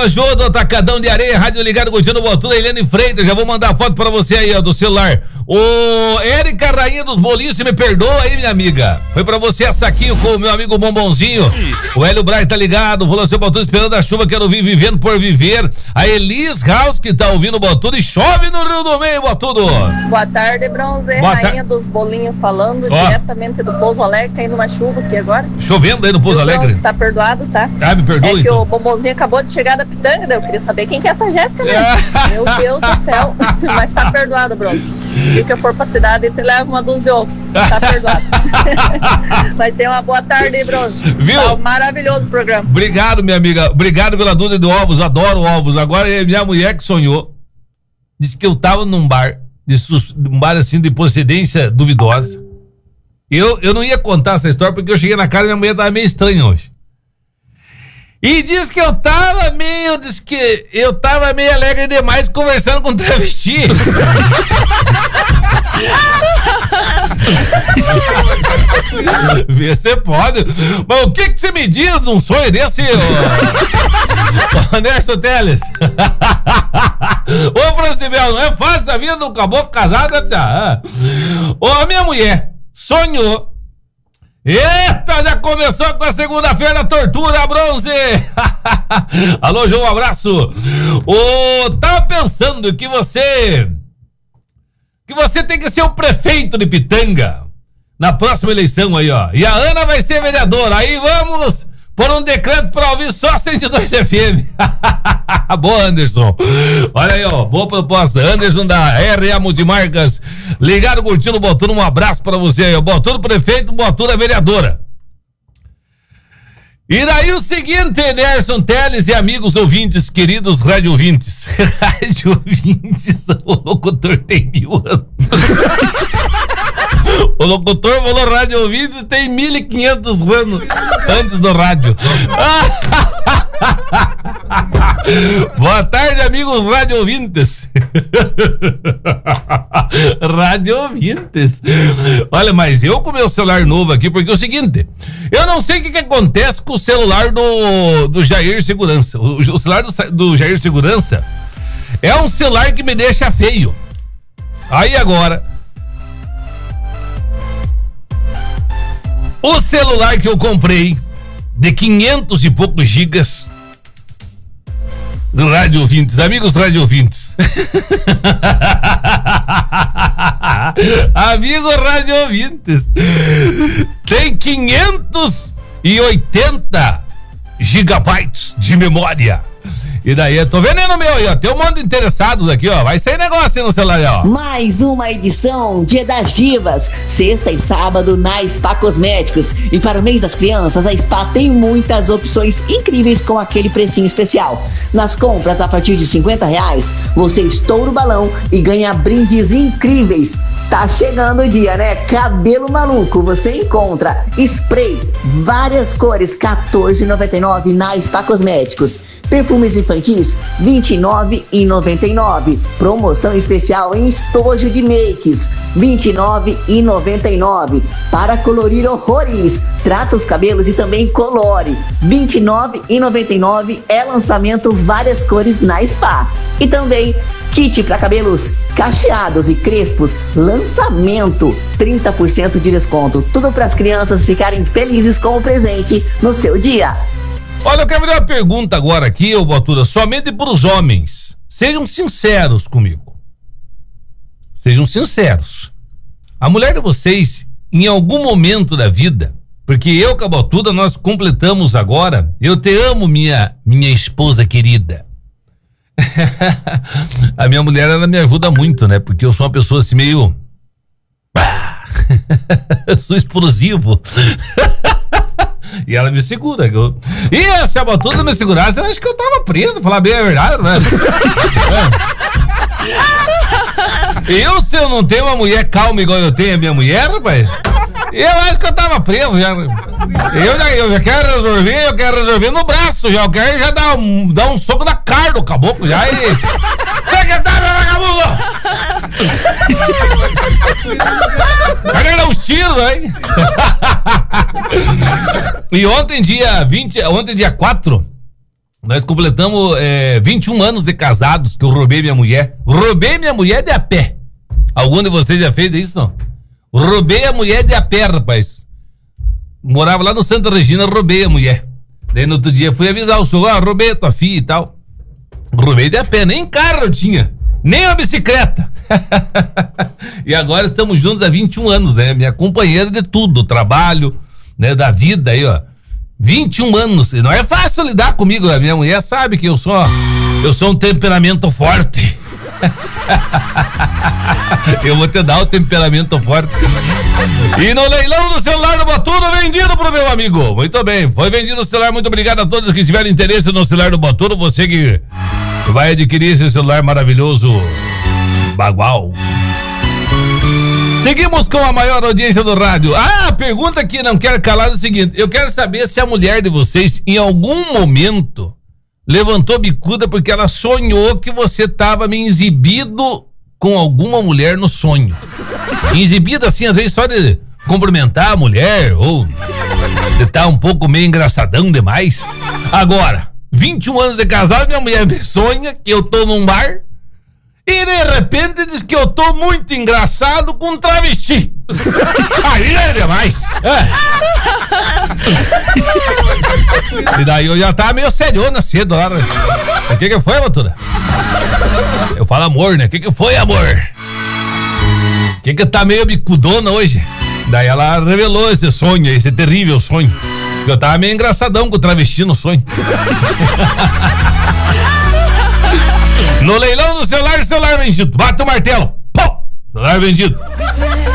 Alô, Jô do Atacadão de Areia, rádio ligado, curtindo o Botuda, Eliane Freitas, já vou mandar foto pra você aí, ó, do celular. Ô, Érica, rainha dos bolinhos, você me perdoa aí, minha amiga. Foi pra você essa aqui com o meu amigo Bombonzinho. O Hélio Braz tá ligado, falou seu Botuda esperando a chuva, quero vir vivendo por viver. A Elis House que tá ouvindo o Botuda e chove no Rio do Meio, Botudo. Boa tarde, Bronze, rainha dos bolinhos falando diretamente do Pouso Alegre, caindo uma chuva aqui agora. Chovendo aí no Pouso Alegre? Bronze, tá perdoado, tá? Ah, me perdoa, é que então. o Bombonzinho acabou de chegar da Pitanga, né? Eu queria saber quem que é essa Jéssica, né? Meu Deus do céu. Mas tá perdoado, Bronze. Se eu for pra cidade, te leva uma dúzia de ovos. Tá perdoado. Vai ter uma boa tarde aí, Bronze. Viu? Tá um maravilhoso programa. Obrigado, minha amiga. Obrigado pela dúzia de ovos. Adoro ovos. Agora é minha mulher que sonhou. Disse que eu tava num bar, um bar assim de procedência duvidosa. Eu não ia contar essa história porque eu cheguei na casa e minha mulher tava meio estranha hoje. E disse que eu tava meio alegre demais conversando com travesti. Você pode. Mas o que você me diz num sonho desse, Anderson Teles? Ô, Francibel, não é fácil a vida do caboclo casado, né? Ô, a minha mulher sonhou. Eita, já começou com a segunda-feira a tortura, Bronze. Alô, João, um abraço. Tava pensando que você tem que ser o prefeito de Pitanga na próxima eleição aí, ó. E a Ana vai ser vereadora. Aí vamos por um decreto pra ouvir só 102 FM. Boa, Anderson. Olha aí, ó, boa proposta. Anderson da RA Multimarcas, ligado, curtindo o Botuda, um abraço pra você aí, ó. Botuda prefeito, Botuda vereadora. E daí o seguinte, Nelson Teles e amigos ouvintes, queridos rádio ouvintes. Rádio ouvintes, o locutor tem 1000 anos. O locutor falou rádio ouvintes tem 1500 anos antes do rádio. Boa tarde, amigos rádio ouvintes. Rádio ouvintes. Olha, mas eu com meu celular novo aqui, porque é o seguinte, eu não sei o que acontece com o celular do Jair Segurança. O celular do Jair Segurança é um celular que me deixa feio. Aí agora, o celular que eu comprei de 500 e poucos gigas do rádio ouvintes, amigos rádio ouvintes. Amigos rádio ouvintes, tem 580 gigabytes de memória. E daí, eu tô vendendo meu aí, ó. Tem um monte de interessados aqui, ó. Vai sair negócio aí no celular, ó. Mais uma edição Dia das Divas, sexta e sábado na Spa Cosméticos. E para o mês das crianças, a Spa tem muitas opções incríveis com aquele precinho especial. Nas compras a partir de R$50, você estoura o balão e ganha brindes incríveis. Tá chegando o dia, né? Cabelo maluco, você encontra spray, várias cores, R$14,99 na Spa Cosméticos. Perfumes infantis, R$29,99. Promoção especial em estojo de makes, R$29,99. Para colorir horrores, trata os cabelos e também colore, R$29,99. É lançamento várias cores na Spa. E também kit para cabelos cacheados e crespos, lançamento, 30% de desconto. Tudo para as crianças ficarem felizes com o presente no seu dia. Olha, eu quero fazer uma pergunta agora aqui, ô Botuda, somente para os homens. Sejam sinceros comigo. Sejam sinceros. A mulher de vocês, em algum momento da vida, porque eu com a Botuda, nós completamos agora, eu te amo, minha esposa querida. A minha mulher, ela me ajuda muito, né? Porque eu sou uma pessoa assim meio... Eu sou explosivo. E ela me segura. E se a Botuda me segurasse, eu acho que eu tava preso, falar bem a verdade, né? Se eu não tenho uma mulher calma igual eu tenho a minha mulher, rapaz, eu acho que eu tava preso já. Eu já quero resolver no braço, já. Eu quero já dar um soco na cara do caboclo já e... Pega essa vagabundo! Vai dar uns tiros, hein? E ontem, dia 4, Nós completamos 21 anos de casados que eu roubei minha mulher. Roubei minha mulher de a pé. Algum de vocês já fez isso, não? Roubei a mulher de a pé, rapaz. Morava lá no Santa Regina, roubei a mulher. Daí no outro dia fui avisar o senhor, roubei a tua filha e tal. Roubei de a pé, nem carro eu tinha, nem uma bicicleta. E agora estamos juntos há 21 anos, né? Minha companheira de tudo, trabalho, né? Da vida aí, ó. 21 anos, e não é fácil lidar comigo, a minha mulher sabe que eu sou um temperamento forte. Eu vou te dar o temperamento forte. E no leilão do celular do Botuno, vendido pro meu amigo. Muito bem, foi vendido o celular, muito obrigado a todos que tiveram interesse no celular do Botuno, você que vai adquirir esse celular maravilhoso, bagual. Seguimos com a maior audiência do rádio. A pergunta que não quero calar é o seguinte: eu quero saber se a mulher de vocês, em algum momento, levantou bicuda porque ela sonhou que você tava me exibido com alguma mulher no sonho. Exibido assim, às vezes só de cumprimentar a mulher, ou de estar um pouco meio engraçadão demais. Agora, 21 anos de casado, minha mulher me sonha que eu tô num bar e de repente diz que eu tô muito engraçado com um travesti. Aí é demais. E daí eu já tava meio seriona cedo lá. O que foi, Botura? Eu falo amor, né? O que foi, amor? Que tá meio bicudona hoje? Daí ela revelou esse sonho, esse terrível sonho. Eu tava meio engraçadão com o travesti no sonho. No leilão do celular vendido. Bate o martelo. Pô! Celular vendido.